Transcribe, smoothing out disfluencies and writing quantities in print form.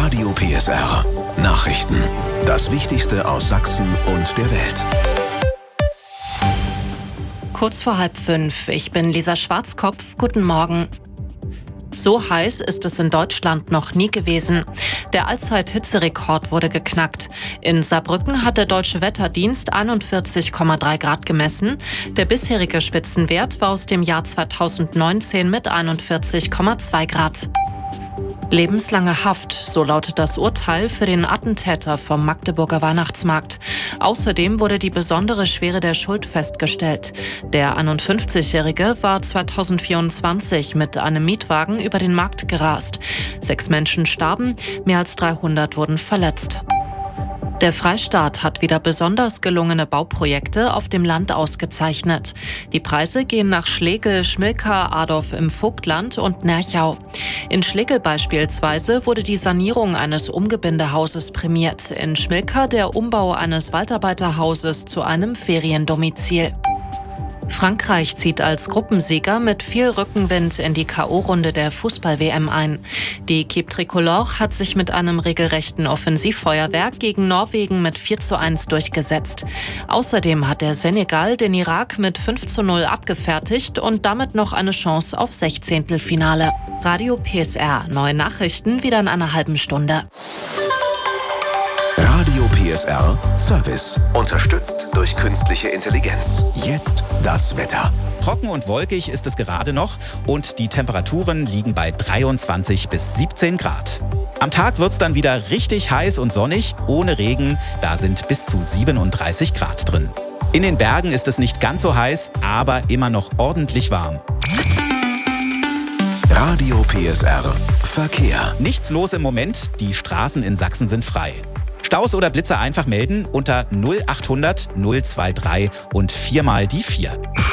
Radio PSR. Nachrichten. Das Wichtigste aus Sachsen und der Welt. Kurz vor 4:30. Ich bin Lisa Schwarzkopf. Guten Morgen. So heiß ist es in Deutschland noch nie gewesen. Der Allzeit-Hitzerekord wurde geknackt. In Saarbrücken hat der Deutsche Wetterdienst 41,3 Grad gemessen. Der bisherige Spitzenwert war aus dem Jahr 2019 mit 41,2 Grad. Lebenslange Haft, so lautet das Urteil für den Attentäter vom Magdeburger Weihnachtsmarkt. Außerdem wurde die besondere Schwere der Schuld festgestellt. Der 51-Jährige war 2024 mit einem Mietwagen über den Markt gerast. 6 Menschen starben, mehr als 300 wurden verletzt. Der Freistaat hat wieder besonders gelungene Bauprojekte auf dem Land ausgezeichnet. Die Preise gehen nach Schlegel, Schmilka, Adorf im Vogtland und Nerchau. In Schlegel beispielsweise wurde die Sanierung eines Umgebindehauses prämiert. In Schmilka der Umbau eines Waldarbeiterhauses zu einem Feriendomizil. Frankreich zieht als Gruppensieger mit viel Rückenwind in die K.O.-Runde der Fußball-WM ein. Die Équipe Tricolore hat sich mit einem regelrechten Offensivfeuerwerk gegen Norwegen mit 4:1 durchgesetzt. Außerdem hat der Senegal den Irak mit 5:0 abgefertigt und damit noch eine Chance auf 16. Radio PSR. Neue Nachrichten wieder in einer halben Stunde. Radio PSR Service. Unterstützt durch künstliche Intelligenz. Jetzt das Wetter. Trocken und wolkig ist es gerade noch und die Temperaturen liegen bei 23 bis 17 Grad. Am Tag wird es dann wieder richtig heiß und sonnig, ohne Regen. Da sind bis zu 37 Grad drin. In den Bergen ist es nicht ganz so heiß, aber immer noch ordentlich warm. Radio PSR Verkehr. Nichts los im Moment, die Straßen in Sachsen sind frei. Staus oder Blitzer einfach melden unter 0800 023 und 4 mal die 4.